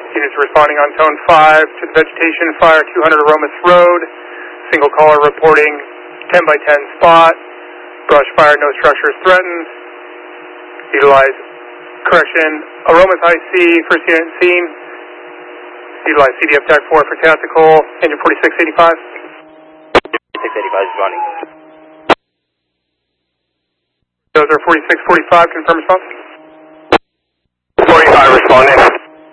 Units responding on tone 5 to the vegetation fire 200 Aromas Road. Single caller reporting 10 by 10 spot. Brush fire, no structures threatened. Utilize, Aromas IC, first unit scene. Utilize CDF TAC 4 for tactical. Engine 4685. 685 is running. Those are 4645, confirm response. 45 responding.